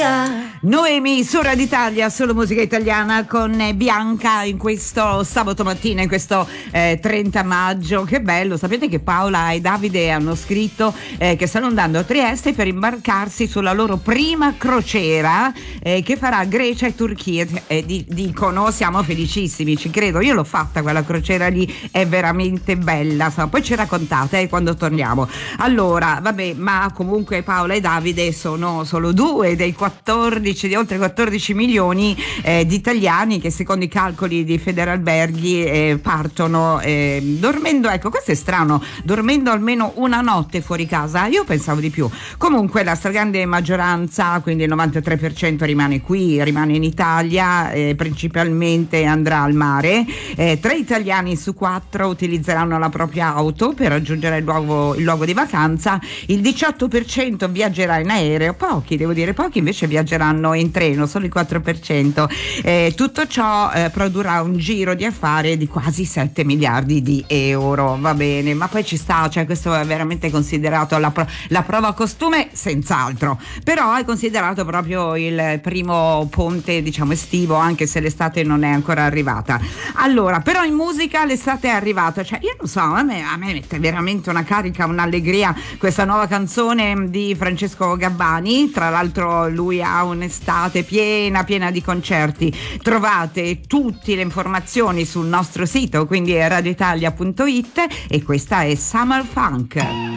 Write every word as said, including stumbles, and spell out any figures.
Noemi su Radio Italia, solo musica italiana con Bianca in questo sabato mattina, in questo eh, trenta maggio. Che bello, sapete che Paola e Davide hanno scritto eh, che stanno andando a Trieste per imbarcarsi sulla loro prima crociera eh, che farà Grecia e Turchia. Eh, di, dicono siamo felicissimi, ci credo, io l'ho fatta quella crociera lì, è veramente bella, so. Poi ci raccontate eh, quando torniamo. Allora, vabbè, ma comunque Paola e Davide sono solo due dei quattordici, di oltre quattordici milioni eh, di italiani che secondo i calcoli di Federalberghi eh, partono eh, dormendo, ecco questo è strano, dormendo almeno una notte fuori casa. Io pensavo di più. Comunque la stragrande maggioranza, quindi il novantatré per cento rimane qui, rimane in Italia, eh, principalmente andrà al mare. Eh, tre italiani su quattro utilizzeranno la propria auto per raggiungere il luogo, il luogo di vacanza. Il diciotto per cento viaggerà in aereo, pochi, devo dire pochi invece viaggeranno in treno, solo il quattro per cento. Eh, tutto ciò eh, produrrà un giro di affari di quasi sette miliardi di euro, va bene, ma poi ci sta, cioè questo è veramente considerato la, pro- la prova costume, senz'altro, però è considerato proprio il primo ponte, diciamo, estivo, anche se l'estate non è ancora arrivata. Allora, però in musica l'estate è arrivata, cioè io non so, a me, a me mette veramente una carica, un'allegria questa nuova canzone di Francesco Gabbani. Tra l'altro lui ha un'estate piena piena di concerti. Trovate tutte le informazioni sul nostro sito, quindi radioitalia punto it, e questa è Summer Funk.